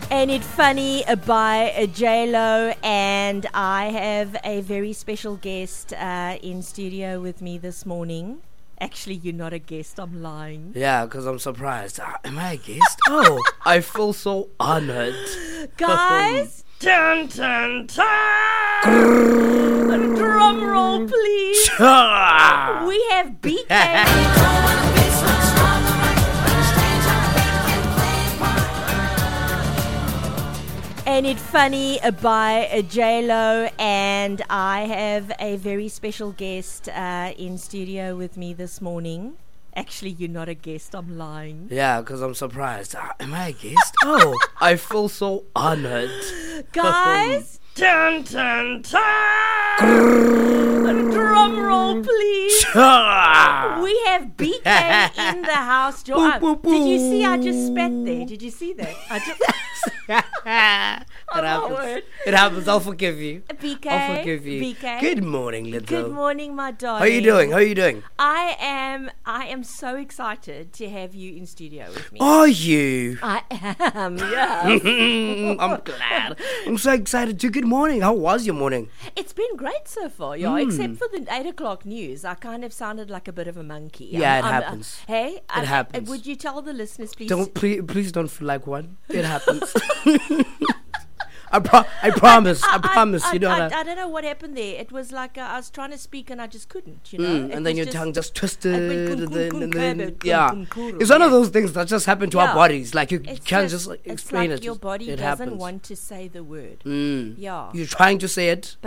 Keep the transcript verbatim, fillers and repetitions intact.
Ain't It Funny by J-Lo, and I have a very special guest uh, in studio with me this morning. Actually, you're not a guest, I'm lying. Yeah, because I'm surprised. Uh, am I a guest? Oh, I feel so honored. Guys, dun dun dun! Drum roll, please. We have B K. Ain't It Funny by J-Lo, and I have a very special guest uh, in studio with me this morning. Actually, you're not a guest, I'm lying. Yeah, because I'm surprised. Uh, am I a guest? Oh, I feel so honored. Guys, dun dun dun! Drum roll, please. We have B K in the house. Jo- uh, Did you see I just spat there? Did you see that? I just... It happens. It happens. I'll forgive you. B K. I'll forgive you. B K. Good morning, little. Good morning, my darling. How are you doing? How are you doing? I am. I am so excited to have you in studio with me. Are you? I am. Yeah. I'm glad. I'm so excited too. Good morning. How was your morning? It's been great so far, yeah. Mm. Except for the eight o'clock news, I kind of sounded like a bit of a monkey. Yeah, I'm, it I'm, happens. Uh, hey, It I, happens. Would you tell the listeners, please? Don't please, please don't feel like one. It happens. I pro- I promise. I, I promise. I, you know. I, that. I, I don't know what happened there. It was like uh, I was trying to speak and I just couldn't. You know. Mm, It and then was your just- tongue just twisted, it went and kun- then, kun- and kun- then kun- yeah, kun- kun- it's one of yeah. those things that just happen to Yeah. our bodies. Like you It's can't just, just like, it's explain like it. your body it doesn't happens. want to say the word. Mm. Yeah. You're trying to say it,